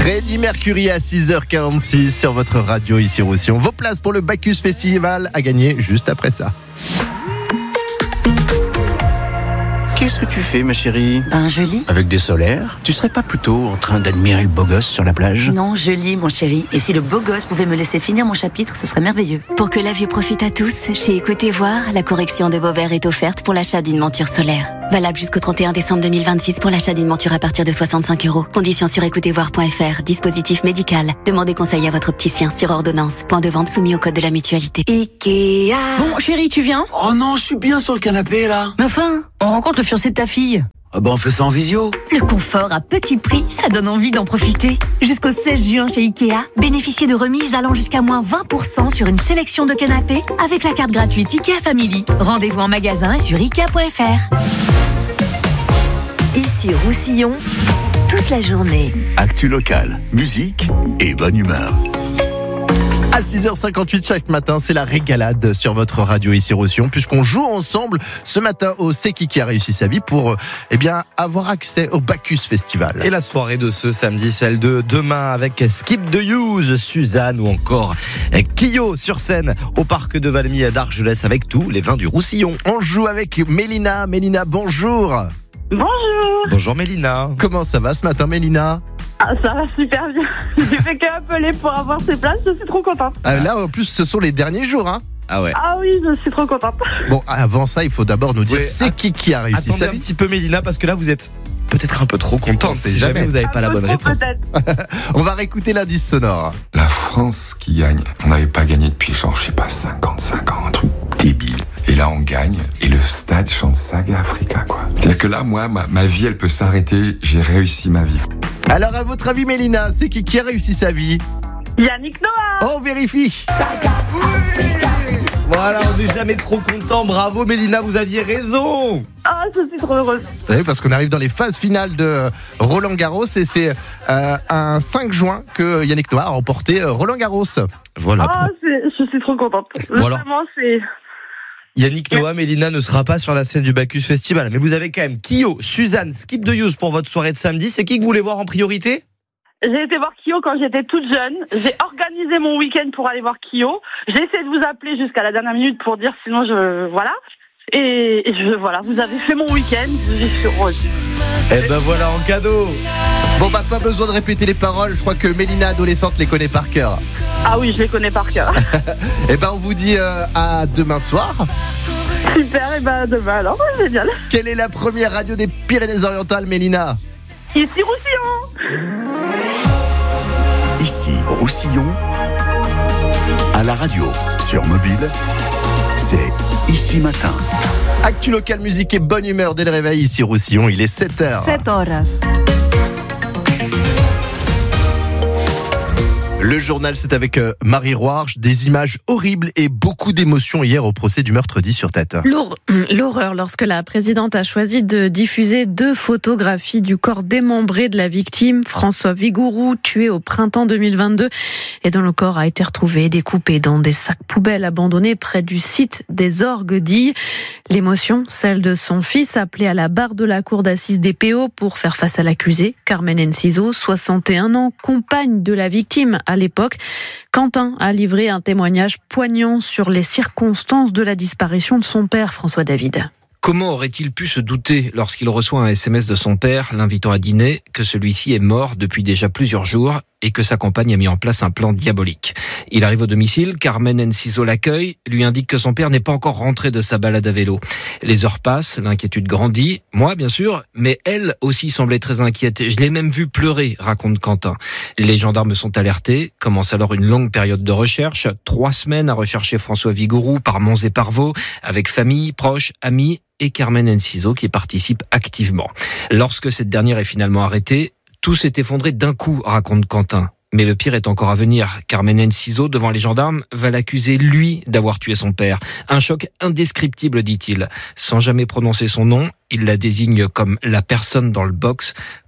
Freddie Mercury à 6h46 sur votre radio ici Roussillon. Vos places pour le Bacchus Festival à gagner juste après ça. Qu'est-ce que tu fais, ma chérie ? Je lis. Avec des solaires ? Tu serais pas plutôt en train d'admirer le beau gosse sur la plage ? Non, je lis, mon chéri. Et si le beau gosse pouvait me laisser finir mon chapitre, ce serait merveilleux. Pour que la vue profite à tous, chez Écoutez Voir, la correction de vos verres est offerte pour l'achat d'une monture solaire. Valable jusqu'au 31 décembre 2026 pour l'achat d'une monture à partir de 65 €. Conditions sur écoutezvoir.fr. Dispositif médical. Demandez conseil à votre opticien sur ordonnance. Point de vente soumis au code de la mutualité. Ikea. Bon, chérie, tu viens ? Oh non, je suis bien sur le canapé, là. Mais enfin, on rencontre le fiancé de ta fille. Ah on fait ça en visio. Le confort à petit prix, ça donne envie d'en profiter. Jusqu'au 16 juin chez Ikea, bénéficiez de remises allant jusqu'à moins 20% sur une sélection de canapés avec la carte gratuite Ikea Family. Rendez-vous en magasin et sur Ikea.fr. Ici Roussillon, toute la journée. Actu locale, musique et bonne humeur. À 6h58 chaque matin, c'est la régalade sur votre radio ici Roussillon, puisqu'on joue ensemble ce matin au C'est qui a réussi sa vie pour avoir accès au Bacchus Festival. Et la soirée de ce samedi, celle de demain avec Skip the Use, Suzanne ou encore Kyo sur scène au parc de Valmy d'Argelès avec tous les vins du Roussillon. On joue avec Mélina. Mélina, bonjour. Bonjour. Bonjour Mélina. Comment ça va ce matin, Mélina ? Ça va super bien. J'ai fait qu'appeler pour avoir ces places, je suis trop contente. Là, en plus, ce sont les derniers jours, hein ? Ah ouais. Ah oui, je suis trop contente. Bon, avant ça, il faut d'abord nous dire c'est qui a réussi Attendez sa un vie. petit peu Mélina, parce que là vous êtes peut-être un peu trop contente si jamais vous n'avez pas la bonne réponse. On va réécouter l'indice sonore. La France qui gagne. On n'avait pas gagné depuis genre, je sais pas, 55 ans, un truc débile. Et là, on gagne, et le stade chante Saga Africa, quoi. C'est-à-dire que là, moi, ma vie, elle peut s'arrêter, j'ai réussi ma vie. Alors, à votre avis, Mélina, c'est qui a réussi sa vie ? Yannick Noah. On vérifie. Saga Africa. Voilà, on n'est jamais trop content. Bravo Mélina, vous aviez raison. Je suis trop heureuse. Vous savez, parce qu'on arrive dans les phases finales de Roland Garros, et c'est un 5 juin que Yannick Noah a remporté Roland Garros. Voilà. Je suis trop contente. Voilà. Vraiment, c'est... Yannick Noah, Mélina ne sera pas sur la scène du Bacchus Festival. Mais vous avez quand même Kyo, Suzanne, Skip the Use pour votre soirée de samedi. C'est qui que vous voulez voir en priorité ? J'ai été voir Kyo quand j'étais toute jeune. J'ai organisé mon week-end pour aller voir Kyo. J'ai essayé de vous appeler jusqu'à la dernière minute pour dire sinon voilà. Et voilà, vous avez fait mon week-end. Je suis heureuse. Eh ben voilà, en cadeau. Bon, pas besoin de répéter les paroles. Je crois que Mélina, adolescente, les connaît par cœur. Ah oui, je les connais par cœur. Eh ben, on vous dit à demain soir. Super, et demain alors, génial. Quelle est la première radio des Pyrénées-Orientales, Mélina ? Ici Roussillon. Ici Roussillon, à la radio, sur mobile, c'est Ici Matin. Actu local, musique et bonne humeur dès le réveil ici Roussillon, il est 7h. 7 horas. Le journal, c'est avec Marie Roarch, des images horribles et beaucoup d'émotions hier au procès du meurtre dit sur tête. L'horreur lorsque la présidente a choisi de diffuser 2 photographies du corps démembré de la victime, François Vigouroux, tué au printemps 2022 et dont le corps a été retrouvé découpé dans des sacs poubelles abandonnés près du site des orgues d'Ille. L'émotion, celle de son fils, appelé à la barre de la cour d'assises des PO pour faire face à l'accusé, Carmen Enciso, 61 ans, compagne de la victime à l'époque. Quentin a livré un témoignage poignant sur les circonstances de la disparition de son père, François David. Comment aurait-il pu se douter, lorsqu'il reçoit un SMS de son père l'invitant à dîner, que celui-ci est mort depuis déjà plusieurs jours et que sa compagne a mis en place un plan diabolique ? Il arrive au domicile, Carmen Enciso l'accueille, lui indique que son père n'est pas encore rentré de sa balade à vélo. Les heures passent, l'inquiétude grandit, moi bien sûr, mais elle aussi semblait très inquiète. Je l'ai même vu pleurer, raconte Quentin. Les gendarmes sont alertés, commence alors une longue période de recherche, 3 semaines à rechercher François Vigouroux par monts et par vaux, avec famille, proches, amis et Carmen Enciso qui participe activement. Lorsque cette dernière est finalement arrêtée, tout s'est effondré d'un coup, raconte Quentin. Mais le pire est encore à venir. Carmen Enciso, devant les gendarmes, va l'accuser, lui, d'avoir tué son père. Un choc indescriptible, dit-il. Sans jamais prononcer son nom, il la désigne comme la personne dans le box.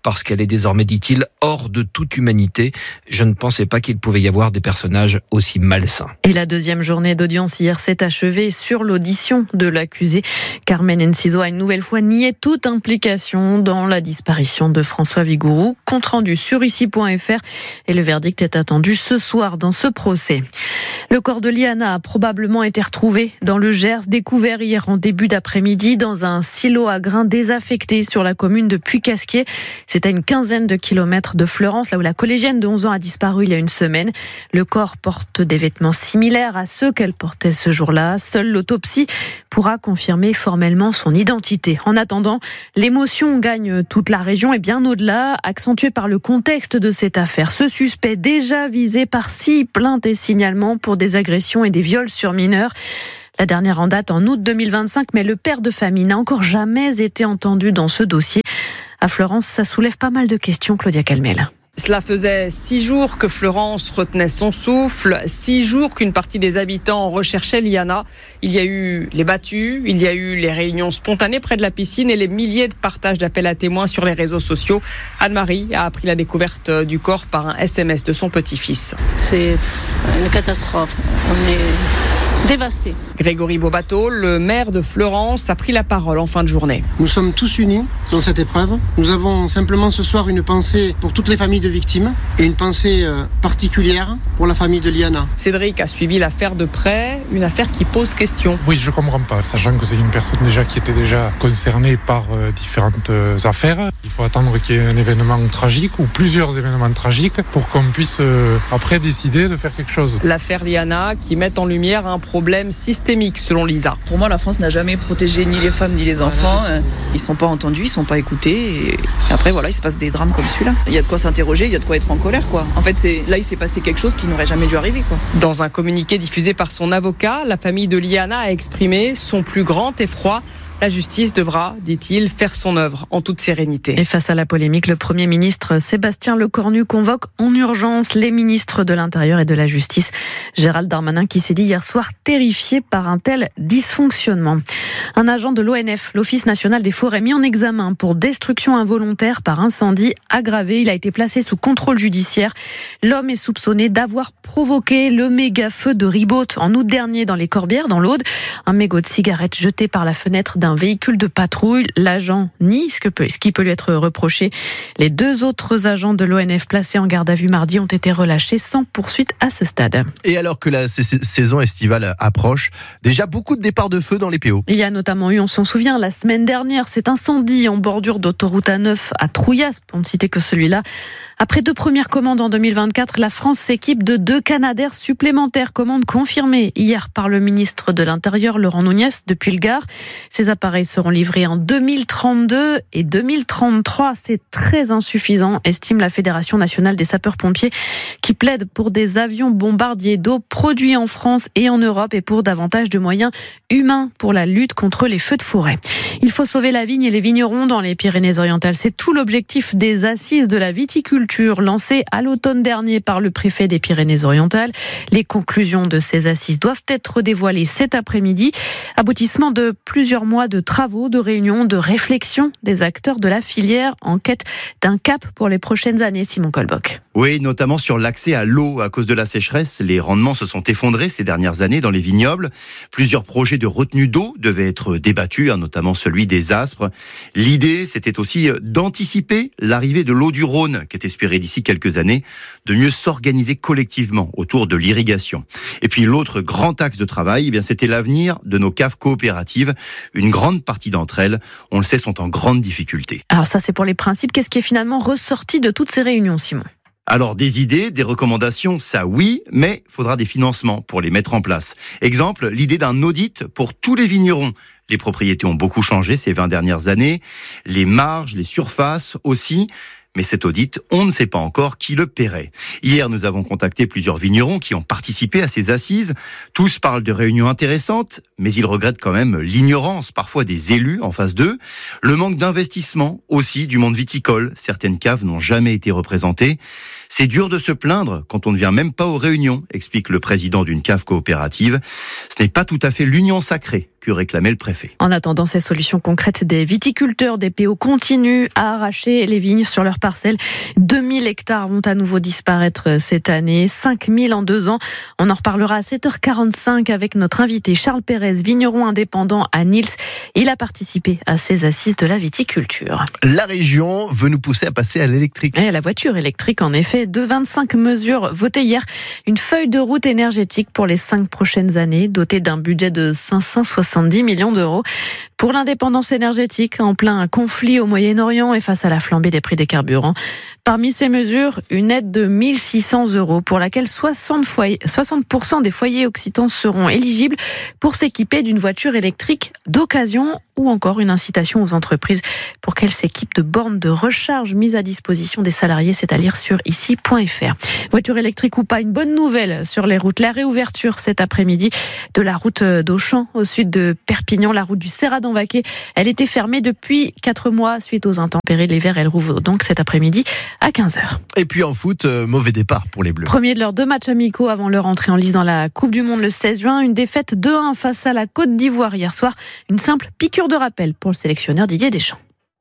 parce qu'elle est désormais, dit-il, hors de toute humanité. Je ne pensais pas qu'il pouvait y avoir des personnages aussi malsains. Et la deuxième journée d'audience hier s'est achevée sur l'audition de l'accusé. Carmen Enciso a une nouvelle fois nié toute implication dans la disparition de François Vigouroux. Compte rendu sur ici.fr et le verdict est attendu ce soir dans ce procès. Le corps de Liana a probablement été retrouvé dans le Gers, découvert hier en début d'après-midi dans un silo à grains désaffecté sur la commune de Puy-Casquier. C'est à une quinzaine de kilomètres de Fleurance, là où la collégienne de 11 ans a disparu il y a une semaine. Le corps porte des vêtements similaires à ceux qu'elle portait ce jour-là. Seule l'autopsie pourra confirmer formellement son identité. En attendant, l'émotion gagne toute la région et bien au-delà, accentuée par le contexte de cette affaire. Ce suspect déjà visé par 6 plaintes et signalements pour des agressions et des viols sur mineurs. La dernière en date en août 2025, mais le père de famille n'a encore jamais été entendu dans ce dossier. À Fleurance, ça soulève pas mal de questions, Claudia Calmel. Cela faisait 6 jours que Fleurance retenait son souffle, 6 jours qu'une partie des habitants recherchait Liana. Il y a eu les battues, il y a eu les réunions spontanées près de la piscine et les milliers de partages d'appels à témoins sur les réseaux sociaux. Anne-Marie a appris la découverte du corps par un SMS de son petit-fils. C'est une catastrophe. On est dévastés. Grégory Beaubateau, le maire de Fleurance, a pris la parole en fin de journée. Nous sommes tous unis dans cette épreuve. Nous avons simplement ce soir une pensée pour toutes les familles de victimes et une pensée particulière pour la famille de Liana. Cédric a suivi l'affaire de près, une affaire qui pose question. Oui, je comprends pas, sachant que c'est une personne déjà qui était déjà concernée par différentes affaires. Il faut attendre qu'il y ait un événement tragique ou plusieurs événements tragiques pour qu'on puisse après décider de faire quelque chose. L'affaire Liana qui met en lumière un problème systémique selon Lisa. Pour moi, la France n'a jamais protégé ni les femmes ni les enfants. Ils sont pas entendus, ils sont pas écoutés. Et après, voilà, il se passe des drames comme celui-là. Il y a de quoi s'interroger, il y a de quoi être en colère, quoi. En fait, là, il s'est passé quelque chose qui n'aurait jamais dû arriver, quoi. Dans un communiqué diffusé par son avocat, la famille de Liana a exprimé son plus grand effroi. La justice devra, dit-il, faire son œuvre en toute sérénité. Et face à la polémique, le Premier ministre Sébastien Lecornu convoque en urgence les ministres de l'Intérieur et de la Justice. Gérald Darmanin qui s'est dit hier soir terrifié par un tel dysfonctionnement. Un agent de l'ONF, l'Office national des forêts, mis en examen pour destruction involontaire par incendie aggravé. Il a été placé sous contrôle judiciaire. L'homme est soupçonné d'avoir provoqué le méga feu de Ribaute en août dernier dans les Corbières, dans l'Aude. Un mégot de cigarette jeté par la fenêtre d'un véhicule de patrouille. L'agent nie ce qui peut lui être reproché. Les 2 autres agents de l'ONF placés en garde à vue mardi ont été relâchés sans poursuite à ce stade. Et alors que la saison estivale approche, déjà beaucoup de départs de feu dans les PO. Il y a notamment eu, on s'en souvient, la semaine dernière, cet incendie en bordure d'autoroute A9 à Trouillas, pour ne citer que celui-là. Après 2 premières commandes en 2024, la France s'équipe de 2 Canadair supplémentaires. Commande confirmée hier par le ministre de l'Intérieur, Laurent Nunez, depuis le Gard. Ces appareils seront livrés en 2032 et 2033. C'est très insuffisant, estime la Fédération nationale des sapeurs-pompiers, qui plaide pour des avions bombardiers d'eau produits en France et en Europe et pour davantage de moyens humains pour la lutte contre les feux de forêt. Il faut sauver la vigne et les vignerons dans les Pyrénées-Orientales. C'est tout l'objectif des assises de la viticulture lancées à l'automne dernier par le préfet des Pyrénées-Orientales. Les conclusions de ces assises doivent être dévoilées cet après-midi. Aboutissement de plusieurs mois de travaux, de réunions, de réflexions des acteurs de la filière en quête d'un cap pour les prochaines années. Simon Colbock. Oui, notamment sur l'accès à l'eau. À cause de la sécheresse, les rendements se sont effondrés ces dernières années dans les vignobles. Plusieurs projets de retenue d'eau devaient être débattus, notamment celui des Aspres. L'idée, c'était aussi d'anticiper l'arrivée de l'eau du Rhône, qui est espérée d'ici quelques années, de mieux s'organiser collectivement autour de l'irrigation. Et puis l'autre grand axe de travail, c'était l'avenir de nos caves coopératives. Une grande partie d'entre elles, on le sait, sont en grande difficulté. Alors ça, c'est pour les principes. Qu'est-ce qui est finalement ressorti de toutes ces réunions, Simon ? Alors, des idées, des recommandations, ça oui, mais il faudra des financements pour les mettre en place. Exemple, l'idée d'un audit pour tous les vignerons. Les propriétés ont beaucoup changé ces 20 dernières années, les marges, les surfaces aussi. Mais cet audit, on ne sait pas encore qui le paierait. Hier, nous avons contacté plusieurs vignerons qui ont participé à ces assises. Tous parlent de réunions intéressantes, mais ils regrettent quand même l'ignorance, parfois des élus en face d'eux. Le manque d'investissement aussi du monde viticole. Certaines caves n'ont jamais été représentées. C'est dur de se plaindre quand on ne vient même pas aux réunions, explique le président d'une cave coopérative. Ce n'est pas tout à fait l'union sacrée que réclamait le préfet. En attendant ces solutions concrètes, des viticulteurs des PO continuent à arracher les vignes sur leurs parcelles. 2000 hectares vont à nouveau disparaître cette année, 5000 en 2 ans. On en reparlera à 7h45 avec notre invité Charles Pérez, vigneron indépendant à Nils. Il a participé à ces assises de la viticulture. La région veut nous pousser à passer à l'électrique. Et la voiture électrique, en effet, de 25 mesures votées hier. Une feuille de route énergétique pour les 5 prochaines années, dotée d'un budget de 570 millions d'euros. Pour l'indépendance énergétique, en plein conflit au Moyen-Orient et face à la flambée des prix des carburants. Parmi ces mesures, une aide de 1600 euros pour laquelle 60% des foyers occitans seront éligibles pour s'équiper d'une voiture électrique d'occasion, ou encore une incitation aux entreprises pour qu'elles s'équipent de bornes de recharge mises à disposition des salariés. C'est à lire sur ici.fr. Voiture électrique ou pas, une bonne nouvelle sur les routes. La réouverture cet après-midi de la route d'Auchan au sud de Perpignan, la route du Serrat-d'Envaquet. Elle était fermée depuis 4 mois suite aux intempéries de l'hiver. Elle rouvre donc cet après-midi à 15h. Et puis en foot, mauvais départ pour les Bleus. Premier de leurs 2 matchs amicaux avant leur entrée en lice dans la Coupe du Monde le 16 juin. Une défaite 2-1 face à la Côte d'Ivoire hier soir. Une simple piqûre de rappel pour le sélectionneur Didier Deschamps.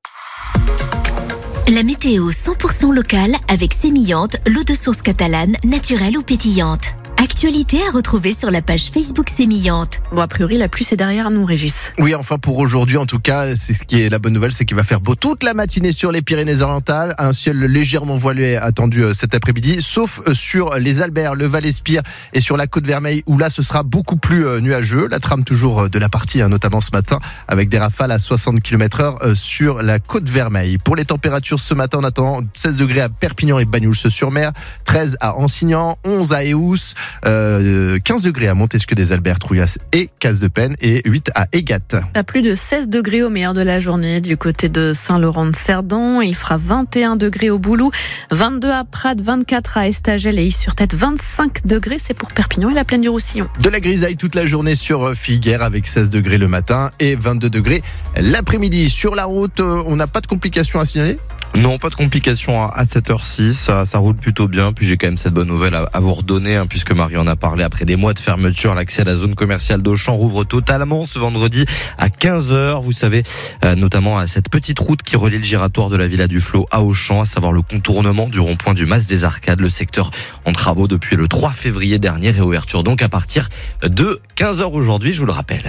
La météo 100% locale avec Sémillante, l'eau de source catalane, naturelle ou pétillante. Actualité à retrouver sur la page Facebook Sémillante. Bon, a priori, la pluie, c'est derrière nous, Régis. Oui, enfin, pour aujourd'hui, en tout cas, c'est ce qui est la bonne nouvelle, c'est qu'il va faire beau toute la matinée sur les Pyrénées-Orientales. Un ciel légèrement voilé attendu cet après-midi, sauf sur les Alberts, le Val-Espire et sur la Côte-Vermeille, où là, ce sera beaucoup plus nuageux. La trame toujours de la partie, notamment ce matin, avec des rafales à 60 km/h sur la Côte-Vermeille. Pour les températures, ce matin, on attend 16 degrés à Perpignan et Bagnols-sur-Mer, 13 à Ansignan, 11 à Eous, 15 degrés à Montesquieu des Alberts, Trouillas et Casse-de-Penne et 8 à Égat. À plus de 16 degrés au meilleur de la journée du côté de Saint-Laurent-de-Cerdan. Il fera 21 degrés au Boulou, 22 à Prades, 24 à Estagel et Is-sur-Tête, 25 degrés, c'est pour Perpignan et la plaine du Roussillon. De la grisaille toute la journée sur Figueres avec 16 degrés le matin et 22 degrés l'après-midi. Sur la route, on n'a pas de complications à signaler ? Non, pas de complications à cette heure-ci, ça roule plutôt bien. Puis j'ai quand même cette bonne nouvelle à vous redonner, puisque Marie en a parlé. Après des mois de fermeture, l'accès à la zone commerciale d'Auchan rouvre totalement ce vendredi à 15h. Vous savez, notamment à cette petite route qui relie le giratoire de la Villa du Flot à Auchan, à savoir le contournement du rond-point du Mas des Arcades. Le secteur en travaux depuis le 3 février dernier, réouverture donc à partir de 15h aujourd'hui, je vous le rappelle.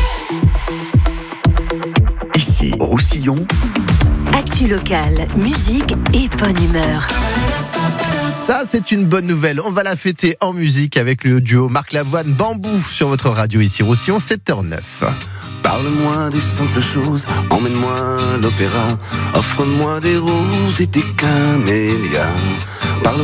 Ici, Roussillon. Actu locale, musique et bonne humeur. Ça, c'est une bonne nouvelle. On va la fêter en musique avec le duo Marc Lavoine Bambou sur votre radio ici Roussillon, 7h09. Parle-moi des simples choses, emmène-moi à l'opéra, offre-moi des roses et des camélias.